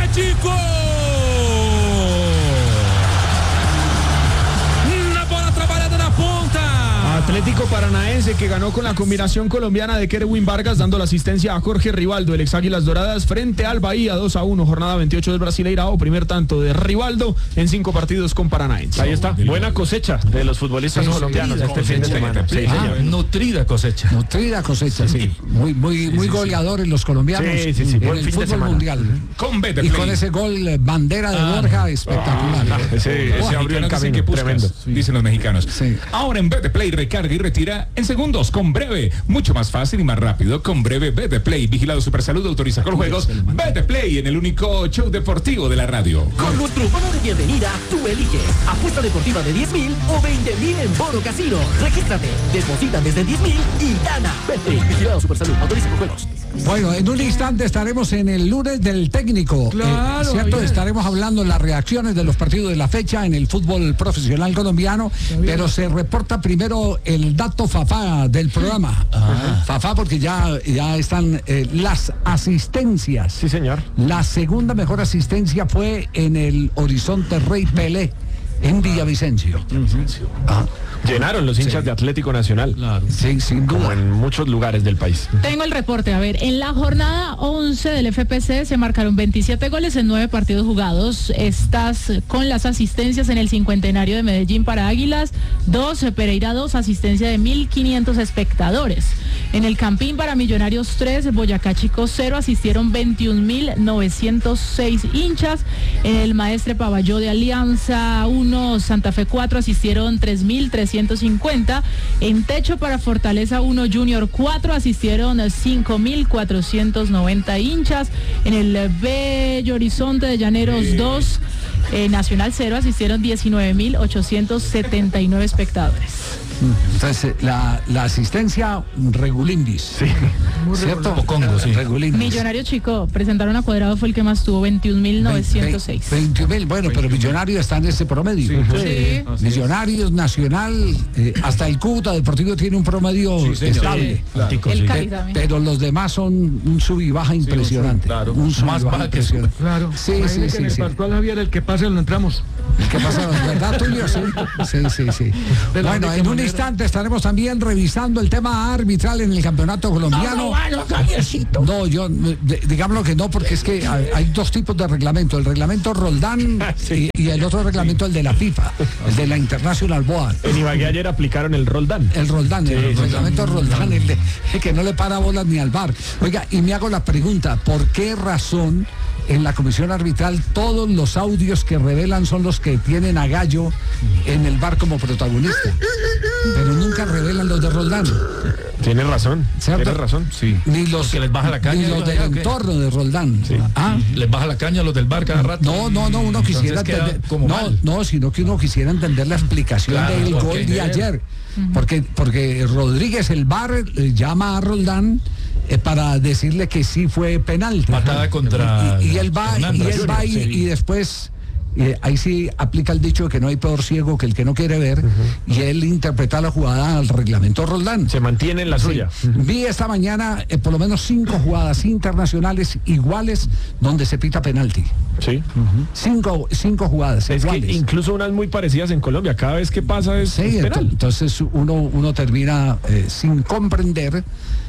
Chico. La bola trabalhada na ponta. Atlético Paranaense que ganó con la combinación colombiana de Kerwin Vargas dando la asistencia a Jorge Rivaldo, el ex Águilas Doradas frente al Bahía 2-1, jornada 28 del Brasileirao, primer tanto de Rivaldo en 5 partidos con Paranaense. Ahí está, buena cosecha de los futbolistas colombianos este fin de semana. Sí, nutrida cosecha. Nutrida cosecha, sí. Muy goleadores los colombianos en buen el fin de fútbol semana. mundial. Con Betplay. Y con ese gol bandera de Borja espectacular. Se abrió el camino, tremendo. Dicen los mexicanos. Sí. Ahora en Betplay recarga y retira en segundos con Breve, mucho más fácil y más rápido con Breve. Betplay, vigilado Supersalud, autoriza con juegos. Betplay en el único show deportivo de la radio. Con nuestro bono de bienvenida, tú eliges apuesta deportiva de 10,000 o 20,000 en Bono Casino. Regístrate, deposita desde 10,000 y gana. Betplay, vigilado Supersalud, autoriza con juegos. Bueno, en un instante estaremos en el lunes del técnico. Claro, ¿cierto? bien. Estaremos hablando de las reacciones de los partidos de la fecha en el fútbol profesional colombiano, pero se reporta primero el dato Fafá del programa. Fafá, porque ya están las asistencias. Sí, señor. La segunda mejor asistencia fue en el Horizonte Rey Pelé, en Villavicencio. Llenaron los hinchas de Atlético Nacional. Sí, sin Como duda. en muchos lugares del país. Tengo el reporte. A ver, en la jornada 11 del FPC se marcaron 27 goles en 9 partidos jugados. Estás con las asistencias en el cincuentenario de Medellín para Águilas, 2, Pereira 2, asistencia de 1.500 espectadores. En el Campín para Millonarios 3, Boyacá Chico 0, asistieron 21.906 hinchas. En el Maestre Paballó de Alianza 1, Santa Fe 4, asistieron 3.350. En Techo para Fortaleza 1, Junior 4, asistieron 5.490 hinchas. En el Bello Horizonte de Llaneros 2, Nacional 0, asistieron 19.879 espectadores. Entonces, la asistencia regulindis. Sí. ¿Cierto? Congo, sí. Regulindis. Millonario Chico, presentaron a Cuadrado, fue el que más tuvo, 21.906. 20.000, bueno, pero Millonarios está en ese promedio. Sí. Millonarios, Nacional, hasta el Cúcuta Deportivo tiene un promedio estable. El Cali también. Pero los demás son un sub y baja impresionante. claro. Un sub y Más baja baja que impresionante. Claro. Sí. Pascual Javier, el que pase lo entramos. ¿Qué pasa? ¿Verdad, Tulio? Sí. De la Bueno, única en un manera. instante estaremos también revisando el tema arbitral en el campeonato colombiano. No, digámoslo que no, porque es que hay dos tipos de reglamento. El reglamento Roldán y el otro reglamento, el de la FIFA, el de la International Board. En Ibagué ayer aplicaron el Roldán. El Roldán, el reglamento Roldán, el que no le para bolas ni al VAR. Oiga, y me hago la pregunta, ¿por qué razón en la comisión arbitral todos los audios que revelan son los que tienen a Gallo en el VAR como protagonista? Pero nunca revelan los de Roldán. Tienes razón. ¿Cierto? Tienes razón. Sí. Ni los Que les baja la caña. ni los del entorno de Roldán. Les baja la caña a los del bar cada rato. No, uno quisiera Entonces queda entender. como mal. No, sino que uno quisiera entender la explicación Claro, del ¿por gol qué? de ayer. Porque Rodríguez, el VAR, llama a Roldán para decirle que sí fue penal. Patada contra Y él va, Fernando, y después ahí sí aplica el dicho de que no hay peor ciego que el que no quiere ver, y él interpreta la jugada al reglamento Roldán. Se mantiene en la suya. Vi esta mañana por lo menos 5 jugadas internacionales iguales donde se pita penalti. Sí. 5 jugadas Es que iguales. incluso unas muy parecidas en Colombia. Cada vez que pasa es Sí, penal. entonces uno termina sin comprender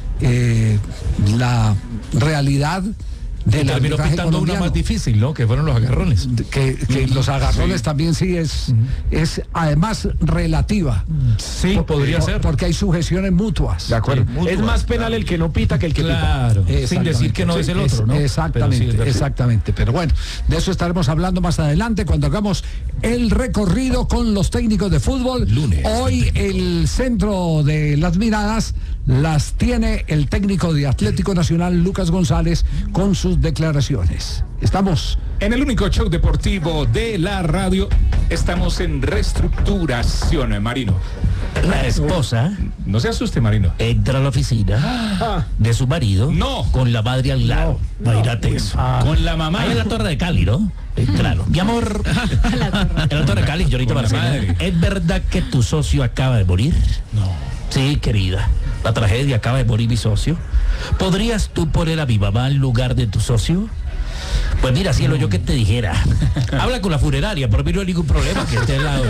la realidad del Terminó arbitraje pintando una colombiano. más difícil, ¿no? Que fueron los agarrones. Que los agarrones también sí es además relativa. Sí, podría ser. Porque hay sujeciones mutuas. De acuerdo. Mutuas, Es más penal el que no pita que el que Claro, sin Exactamente. decir que no es el otro, ¿no? Exactamente, Pero sí es verdad. exactamente. Pero bueno, de eso estaremos hablando más adelante cuando hagamos el recorrido con los técnicos de fútbol. Lunes. Hoy el centro de las miradas las tiene el técnico de Atlético Nacional, Lucas González, con sus declaraciones. Estamos En el único show deportivo de la radio, estamos en reestructuración, Marino. La esposa No se asuste, Marino. entra a la oficina de su marido No. con la madre al lado. Imagínate eso. Con la mamá. Ahí en la Torre de Cali, ¿no? Claro. Mi amor, en la Torre de Cali, Llorito Con la Barcelona. madre. ¿Es verdad que tu socio acaba de morir? No. Sí, querida. La tragedia, acaba de morir mi socio. ¿Podrías tú poner a mi mamá en lugar de tu socio? Pues mira, cielo, yo que te dijera. Habla con la funeraria, por mí no hay ningún problema que esté al lado.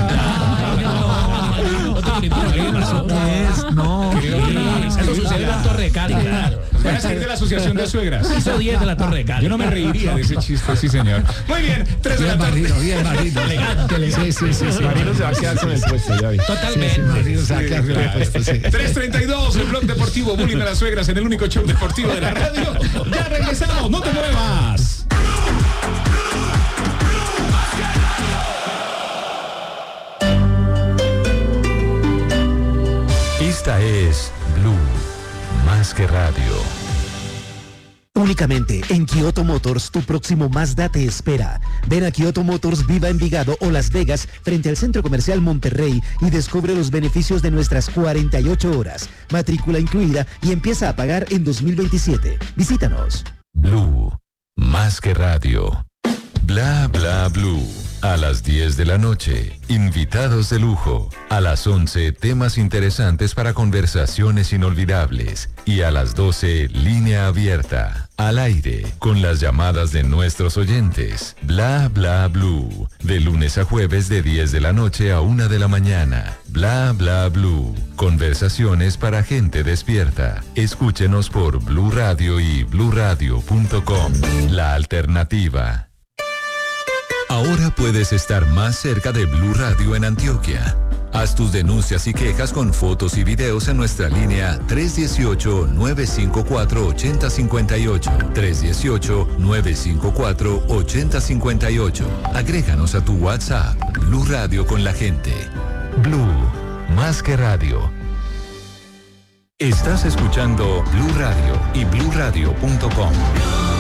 No tengo ningún problema. No. Eso sucede en la Torre de Cali, claro. Van a salir de la asociación de suegras. Hizo 10 de la Torre de Cali. Yo no me reiría de ese chiste, sí señor. Muy bien, 3 de la tarde. Bien, Marino. Sí. Marino se va a quedar con el puesto, ya vi. Totalmente. Marino se va a quedar con el puesto, sí. 3:32, el blog deportivo Bullying a las suegras en el único show deportivo de la radio. Ya regresamos, no te muevas. Esta es Blue, más que radio. Únicamente en Kyoto Motors, tu próximo Mazda te espera. Ven a Kyoto Motors Viva Envigado o Las Vegas frente al Centro Comercial Monterrey y descubre los beneficios de nuestras 48 horas, matrícula incluida y empieza a pagar en 2027. Visítanos. Blue, más que radio. Bla bla blue. A las 10 de la noche, invitados de lujo. A las 11, temas interesantes para conversaciones inolvidables. Y a las 12, línea abierta. Al aire, con las llamadas de nuestros oyentes. Bla bla blue. De lunes a jueves de 10 de la noche a 1 de la mañana. Bla bla blue. Conversaciones para gente despierta. Escúchenos por Blue Radio y bluradio.com. La alternativa. Ahora puedes estar más cerca de Blue Radio en Antioquia. Haz tus denuncias y quejas con fotos y videos en nuestra línea 318-954-8058. 318-954-8058. Agréganos a tu WhatsApp. Blue Radio con la gente. Blue, más que radio. Estás escuchando Blue Radio y bluradio.com.